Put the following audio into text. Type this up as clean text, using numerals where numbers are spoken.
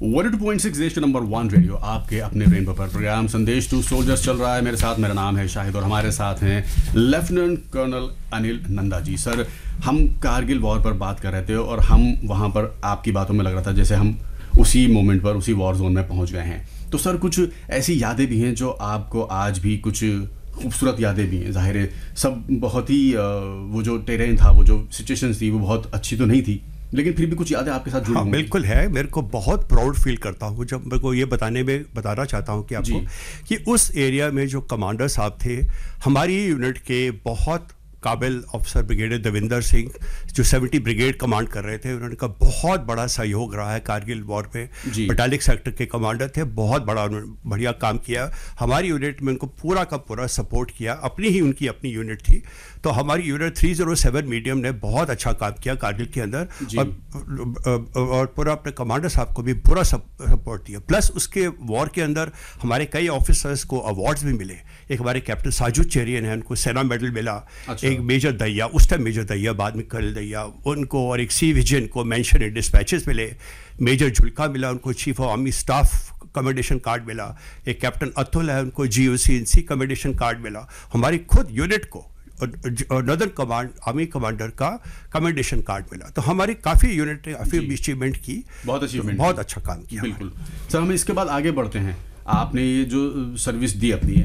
102.6 देश के number 1 radio आपके अपने रेनबो पर प्रोग्राम संदेश टू सोल्जर्स चल रहा है। मेरे साथ मेरा नाम है शाहिद और हमारे साथ हैं lieutenant colonel Anil Nanda ji. Sir, हम कारगिल वॉर पर बात कर रहे थे और हम वहाँ पर आपकी बातों में लग रहा था जैसे हम उसी मोमेंट पर उसी वॉर जोन में पहुँच गए हैं। तो सर, कुछ ऐसी यादें भी हैं जो आपको आज भी कुछ खूबसूरत यादें भी हैं। जाहिर है सब बहुत ही वो जो टेरेन था, वो जो सिचुएशंस थी वो बहुत अच्छी तो नहीं थी, लेकिन फिर भी कुछ यादें आपके साथ जुड़ी हाँ, बिल्कुल है। मेरे को बहुत प्राउड फील करता हूँ जब मेरे को ये बताना चाहता हूँ कि आपको कि उस एरिया में जो कमांडर साहब थे हमारी यूनिट के, बहुत काबिल अफसर ब्रिगेडियर देविंदर सिंह जो 70 ब्रिगेड कमांड कर रहे थे, उन्होंने का बहुत बड़ा सहयोग रहा है कारगिल वॉर में। बटालिक सेक्टर के कमांडर थे, बहुत बड़ा बढ़िया काम किया। हमारी यूनिट में उनको पूरा का पूरा सपोर्ट किया, उनकी अपनी यूनिट थी। तो हमारी यूनिट 307 मीडियम ने बहुत अच्छा काम किया कारगिल के अंदर और पूरा अपने कमांडर साहब को भी पूरा सपोर्ट दिया। प्लस उसके वॉर के अंदर हमारे कई ऑफिसर्स को अवार्ड्स भी मिले। एक हमारे कैप्टन साजू चेरियन है, उनको सेना मेडल मिला। एक मेजर दैया, उस टाइम मेजर दैया, बाद में कर्नल दैया, उनको, और एक सी विजन को मेंशन इन डिस्पैचेस मिले। मेजर झुलका मिला, उनको chief of army staff commendation card मिला। एक कैप्टन अतुल है, उनको GOC कमेंडेशन कार्ड मिला। हमारी खुद यूनिट को नॉर्दर्न कमांड आर्मी कमांडर का कमेंडेशन कार्ड मिला। तो हमारी काफ़ी यूनिट ने अचीवमेंट की, बहुत अच्छा काम किया। बिल्कुल सर, हम इसके बाद आगे बढ़ते हैं। आपने ये जो सर्विस दी अपनी